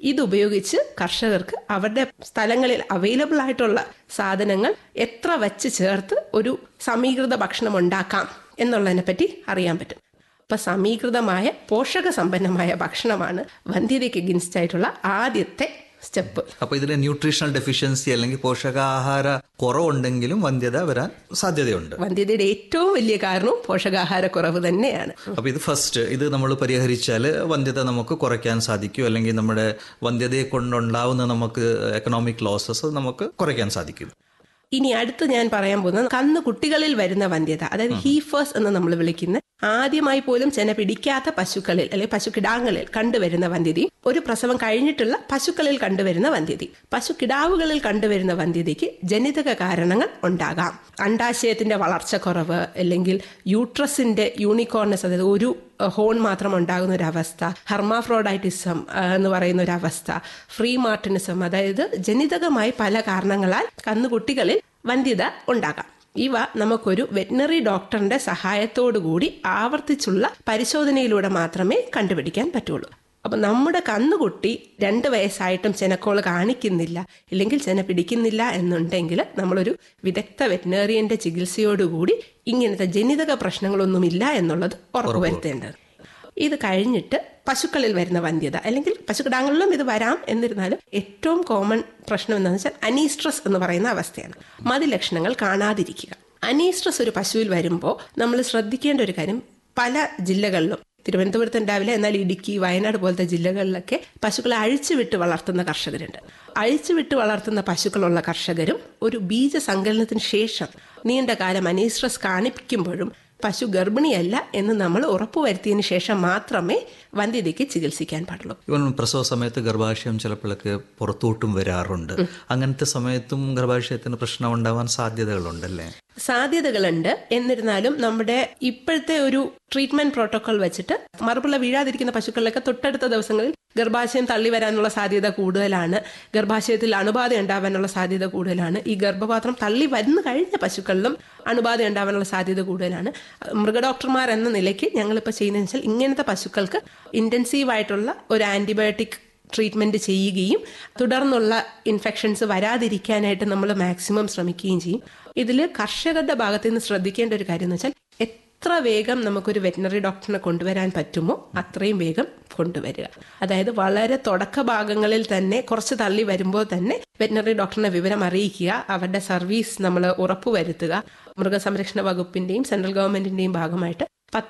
ഇതുപയോഗിച്ച് കർഷകർക്ക് അവരുടെ സ്ഥലങ്ങളിൽ അവൈലബിൾ ആയിട്ടുള്ള സാധനങ്ങൾ എത്ര വച്ച് ചേർത്ത് ഒരു സമീകൃത ഭക്ഷണം ഉണ്ടാക്കാം എന്നുള്ളതിനെ പറ്റി അറിയാൻ പറ്റും. അപ്പൊ സമീകൃതമായ പോഷകസമ്പന്നമായ ഭക്ഷണമാണ് വന്ധ്യതയ്ക്ക് എഗൻസ്റ്റ് ആയിട്ടുള്ള ആദ്യത്തെ സ്റ്റെപ്പ്. അപ്പൊ ഇതിലെ ന്യൂട്രീഷണൽ ഡെഫിഷ്യൻസി അല്ലെങ്കിൽ പോഷകാഹാര കുറവുണ്ടെങ്കിലും വന്ധ്യത വരാൻ സാധ്യതയുണ്ട്. വന്ധ്യതയുടെ ഏറ്റവും വലിയ കാരണവും പോഷകാഹാര കുറവ് തന്നെയാണ്. അപ്പൊ ഇത് ഫസ്റ്റ്, ഇത് നമ്മൾ പരിഹരിച്ചാൽ വന്ധ്യത നമുക്ക് കുറയ്ക്കാൻ സാധിക്കും, അല്ലെങ്കിൽ നമ്മുടെ വന്ധ്യതയെ കൊണ്ടുണ്ടാവുന്ന നമുക്ക് എക്കണോമിക് ലോസസ് നമുക്ക് കുറയ്ക്കാൻ സാധിക്കും. ഇനി അടുത്ത് ഞാൻ പറയാൻ പോകുന്നത് കന്നുകുട്ടികളിൽ വരുന്ന വന്ധ്യത, അതായത് ഹീഫേഴ്സ് എന്ന് നമ്മൾ വിളിക്കുന്ന ആദ്യമായി പോലും ചെന പിടിക്കാത്ത പശുക്കളിൽ അല്ലെങ്കിൽ പശുക്കിടാങ്ങളിൽ കണ്ടുവരുന്ന വന്ധ്യതയും ഒരു പ്രസവം കഴിഞ്ഞിട്ടുള്ള പശുക്കളിൽ കണ്ടുവരുന്ന വന്ധ്യതയും. പശുക്കിടാവുകളിൽ കണ്ടുവരുന്ന വന്ധ്യതയ്ക്ക് ജനിതക കാരണങ്ങൾ ഉണ്ടാകാം. അണ്ഡാശയത്തിന്റെ വളർച്ച കുറവ്, അല്ലെങ്കിൽ യൂട്രസിന്റെ യൂണിക്കോർണസ്, അതായത് ഒരു ഹോൺ മാത്രം ഉണ്ടാകുന്ന ഒരു അവസ്ഥ, ഹെർമാഫ്രോഡൈറ്റിസം എന്ന് പറയുന്ന ഒരു അവസ്ഥ, ഫ്രീ മാർട്ടിനിസം, അതായത് ജനിതകമായി പല കാരണങ്ങളാൽ കന്നുകുട്ടികളിൽ വന്ധ്യത ഉണ്ടാകാം. ഇവ നമുക്കൊരു വെറ്റിനറി ഡോക്ടറിന്റെ സഹായത്തോടുകൂടി ആവർത്തിച്ചുള്ള പരിശോധനയിലൂടെ മാത്രമേ കണ്ടുപിടിക്കാൻ പറ്റുള്ളൂ. അപ്പം നമ്മുടെ കന്നുകുട്ടി 2 വയസ്സായിട്ടും ചെനക്കോള് കാണിക്കുന്നില്ല, ഇല്ലെങ്കിൽ ചെന പിടിക്കുന്നില്ല എന്നുണ്ടെങ്കിൽ നമ്മളൊരു വിദഗ്ധ വെറ്റിനറിയന്റെ ചികിത്സയോടുകൂടി ഇങ്ങനത്തെ ജനിതക പ്രശ്നങ്ങളൊന്നുമില്ല എന്നുള്ളത് ഉറപ്പുവരുത്തേണ്ടത്. ഇത് കഴിഞ്ഞിട്ട് പശുക്കളിൽ വരുന്ന വന്ധ്യത, അല്ലെങ്കിൽ പശുക്കിടാങ്ങളിലും ഇത് വരാം, എന്നിരുന്നാലും ഏറ്റവും കോമൺ പ്രശ്നം എന്താണെന്ന് വെച്ചാൽ അനീസ്ട്രസ് എന്ന് പറയുന്ന അവസ്ഥയാണ്. മതിലക്ഷണങ്ങൾ കാണാതിരിക്കുക. അനീസ്ട്രസ് ഒരു പശുവിൽ വരുമ്പോൾ നമ്മൾ ശ്രദ്ധിക്കേണ്ട ഒരു കാര്യം, പല ജില്ലകളിലും, തിരുവനന്തപുരത്ത് ഉണ്ടാവില്ല, എന്നാൽ ഇടുക്കി, വയനാട് പോലത്തെ ജില്ലകളിലൊക്കെ പശുക്കളെ അഴിച്ചുവിട്ട് വളർത്തുന്ന കർഷകരുണ്ട്. അഴിച്ചുവിട്ട് വളർത്തുന്ന പശുക്കളുള്ള കർഷകരും ഒരു ബീജസങ്കലനത്തിന് ശേഷം നീണ്ട കാലം അനീസ്ട്രസ് കാണിക്കുമ്പോഴും പശു ഗർഭിണിയല്ല എന്ന് നമ്മൾ ഉറപ്പുവരുത്തിയതിന് ശേഷം മാത്രമേ വന്ധ്യതയ്ക്ക് ചികിത്സിക്കാൻ പാടുള്ളൂ. ഇവൻ പ്രസവ സമയത്ത് ഗർഭാശയം ചിലപ്പോഴൊക്കെ പുറത്തോട്ടും വരാറുണ്ട്. അങ്ങനത്തെ സമയത്തും ഗർഭാശയത്തിന് പ്രശ്നം ഉണ്ടാവാൻ സാധ്യതകളുണ്ടല്ലേ? സാധ്യതകളുണ്ട്. എന്നിരുന്നാലും നമ്മുടെ ഇപ്പോഴത്തെ ഒരു ട്രീറ്റ്മെന്റ് പ്രോട്ടോകോൾ വെച്ചിട്ട് മറുപിള്ള വീഴാതിരിക്കുന്ന പശുക്കളിലൊക്കെ തൊട്ടടുത്ത ദിവസങ്ങളിൽ ഗർഭാശയം തള്ളി വരാനുള്ള സാധ്യത കൂടുതലാണ്. ഗർഭാശയത്തിൽ അണുബാധ ഉണ്ടാവാനുള്ള സാധ്യത കൂടുതലാണ്. ഈ ഗർഭപാത്രം തള്ളി വന്നു കഴിഞ്ഞ പശുക്കളിലും അണുബാധ ഉണ്ടാവാനുള്ള സാധ്യത കൂടുതലാണ്. മൃഗഡോക്ടർമാർ എന്ന നിലയ്ക്ക് ഞങ്ങളിപ്പോൾ ചെയ്യുന്നതെന്ന് വെച്ചാൽ ഇങ്ങനത്തെ പശുക്കൾക്ക് ഇന്റൻസീവായിട്ടുള്ള ഒരു ആന്റിബയോട്ടിക് ട്രീറ്റ്മെന്റ് ചെയ്യുകയും തുടർന്നുള്ള ഇൻഫെക്ഷൻസ് വരാതിരിക്കാനായിട്ട് നമ്മൾ മാക്സിമം ശ്രമിക്കുകയും ചെയ്യും. ഇതിൽ കർഷകരുടെ ഭാഗത്ത് നിന്ന് ശ്രദ്ധിക്കേണ്ട ഒരു കാര്യം എന്ന് വെച്ചാൽ എത്ര വേഗം നമുക്കൊരു വെറ്റിനറി ഡോക്ടറിനെ കൊണ്ടുവരാൻ പറ്റുമോ അത്രയും വേഗം കൊണ്ടുവരിക. അതായത് വളരെ തുടക്ക ഭാഗങ്ങളിൽ തന്നെ, കുറച്ച് തള്ളി വരുമ്പോൾ തന്നെ വെറ്റിനറി ഡോക്ടറിനെ വിവരം അറിയിക്കുക. അവരുടെ സർവീസ് നമ്മൾ ഉറപ്പുവരുത്തുക. മൃഗസംരക്ഷണ വകുപ്പിന്റെയും സെൻട്രൽ ഗവൺമെന്റിന്റെയും ഭാഗമായിട്ട്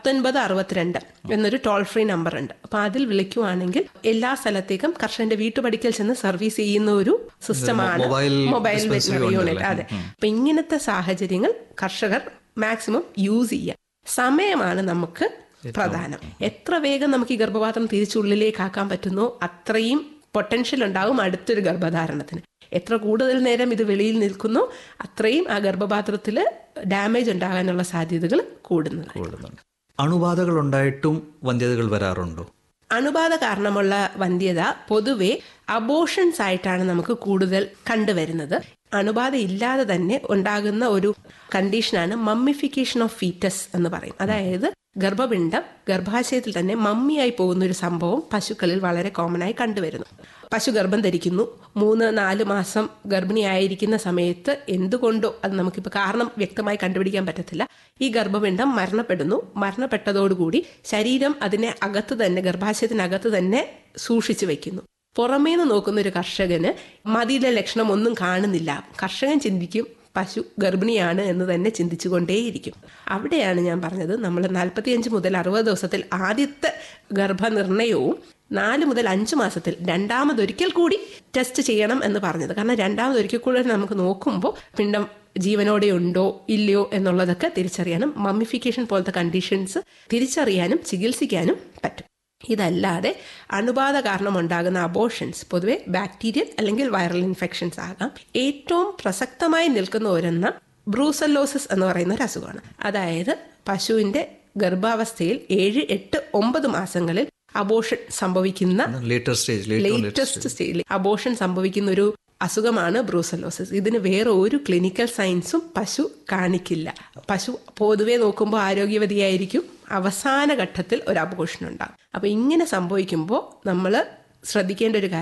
1962 എന്നൊരു ടോൾ ഫ്രീ നമ്പർ ഉണ്ട്. അപ്പൊ അതിൽ വിളിക്കുവാണെങ്കിൽ എല്ലാ സ്ഥലത്തേക്കും കർഷകന്റെ വീട്ടുപടിക്കൽ ചെന്ന് സർവീസ് ചെയ്യുന്ന ഒരു സിസ്റ്റമാണ് മൊബൈൽ വെറ്റിനറി യൂണിറ്റ്. അതെ. അപ്പൊ ഇങ്ങനത്തെ സാഹചര്യങ്ങൾ കർഷകർ മാക്സിമം യൂസ് ചെയ്യുക. സമയമാണ് നമുക്ക് പ്രധാനം. എത്ര വേഗം നമുക്ക് ഈ ഗർഭപാത്രം തിരിച്ചുള്ളിലേക്ക് ആക്കാൻ പറ്റുന്നോ അത്രയും പൊട്ടൻഷ്യൽ ഉണ്ടാവും അടുത്തൊരു ഗർഭധാരണത്തിന്. എത്ര കൂടുതൽ നേരം ഇത് വെളിയിൽ നിൽക്കുന്നോ അത്രയും ആ ഗർഭപാത്രത്തിൽ ഡാമേജ് ഉണ്ടാകാനുള്ള സാധ്യതകൾ കൂടുന്നുണ്ട്. അണുബാധകൾ ഉണ്ടായിട്ടും വന്ധ്യതകൾ വരാറുണ്ടോ? അണുബാധ കാരണമുള്ള വന്ധ്യത പൊതുവെ അബോഷൻസ് ആയിട്ടാണ് നമുക്ക് കൂടുതൽ കണ്ടുവരുന്നത്. അണുബാധ ഇല്ലാതെ തന്നെ ഉണ്ടാകുന്ന ഒരു കണ്ടീഷനാണ് മമ്മിഫിക്കേഷൻ ഓഫ് ഫീറ്റസ് എന്ന് പറയും. അതായത് ഗർഭപിണ്ഡം ഗർഭാശയത്തിൽ തന്നെ മമ്മിയായി പോകുന്ന ഒരു സംഭവം പശുക്കളിൽ വളരെ കോമൺ ആയി കണ്ടുവരുന്നു. പശു ഗർഭം ധരിക്കുന്നു, 3-4 മാസം ഗർഭിണിയായിരിക്കുന്ന സമയത്ത് എന്തുകൊണ്ടോ, അത് നമുക്കിപ്പോൾ കാരണം വ്യക്തമായി കണ്ടുപിടിക്കാൻ പറ്റത്തില്ല, ഈ ഗർഭപിണ്ഡം മരണപ്പെടുന്നു. മരണപ്പെട്ടതോടുകൂടി ശരീരം അതിനെ അകത്ത് തന്നെ, ഗർഭാശയത്തിനകത്ത് തന്നെ സൂക്ഷിച്ചു വെക്കുന്നു. പുറമേന്ന് നോക്കുന്ന ഒരു കർഷകന് മതിയിലെ ലക്ഷണം ഒന്നും കാണുന്നില്ല. കർഷകൻ ചിന്തിക്കും പശു ഗർഭിണിയാണ് എന്ന് തന്നെ ചിന്തിച്ചുകൊണ്ടേയിരിക്കും. അവിടെയാണ് ഞാൻ പറഞ്ഞത്, നമ്മൾ 45 മുതൽ 60 ദിവസത്തിൽ ആദ്യത്തെ ഗർഭനിർണയവും 4 മുതൽ 5 മാസത്തിൽ രണ്ടാമതൊരിക്കൽ കൂടി ടെസ്റ്റ് ചെയ്യണം എന്ന് പറഞ്ഞത്. കാരണം രണ്ടാമതൊരിക്കൽ കൂടി നമുക്ക് നോക്കുമ്പോൾ പിണ്ഡം ജീവനോടെ ഉണ്ടോ ഇല്ലയോ എന്നുള്ളതൊക്കെ തിരിച്ചറിയാനും മമ്മിഫിക്കേഷൻ പോലത്തെ കണ്ടീഷൻസ് തിരിച്ചറിയാനും ചികിത്സിക്കാനും പറ്റും. ഇതല്ലാതെ അണുബാധ കാരണം ഉണ്ടാകുന്ന അബോഷൻസ് പൊതുവെ ബാക്ടീരിയൽ അല്ലെങ്കിൽ വൈറൽ ഇൻഫെക്ഷൻസ് ആകാം. ഏറ്റവും പ്രസക്തമായി നിൽക്കുന്ന ഒരെണ്ണം ബ്രൂസല്ലോസിസ് എന്ന് പറയുന്ന ഒരു അസുഖമാണ്. അതായത് പശുവിന്റെ ഗർഭാവസ്ഥയിൽ 7, 8, 9 മാസങ്ങളിൽ അബോഷൻ സംഭവിക്കുന്ന ലേറ്റസ്റ്റ് സ്റ്റേജിൽ അബോഷൻ സംഭവിക്കുന്ന ഒരു അസുഖമാണ് ബ്രൂസല്ലോസിസ്. ഇതിന് വേറെ ഒരു ക്ലിനിക്കൽ സയൻസും പശു കാണിക്കില്ല. പശു പൊതുവെ നോക്കുമ്പോൾ ആരോഗ്യവതിയായിരിക്കും. അവസാന ഘട്ടത്തിൽ ഒരു അബോഷൻ ഉണ്ടാകും. അപ്പൊ ഇങ്ങനെ സംഭവിക്കുമ്പോൾ നമ്മൾ ശ്രദ്ധിക്കേണ്ട ഒരു കാര്യം,